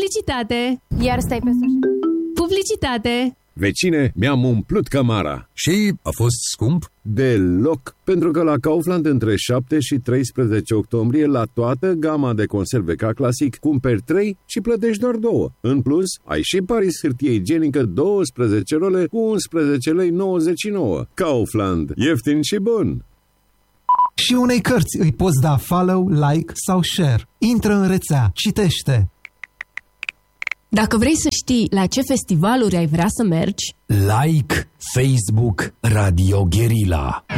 Publicitate. Iar stai pe Publicitate. Vecine, mi-am umplut cămara. Și a fost scump? Deloc, pentru că la Kaufland între 7 și 13 octombrie la toată gama de conserve ca clasic cumperi 3 și plătești doar 2. În plus, ai și Paris hârtie igienică 12 role cu 11,99 lei. Kaufland, ieftin și bun. Și unei cărți îi poți da follow, like sau share. Intră în rețea, citește. Dacă vrei să știi la ce festivaluri ai vrea să mergi, Like Facebook Radio Guerilla.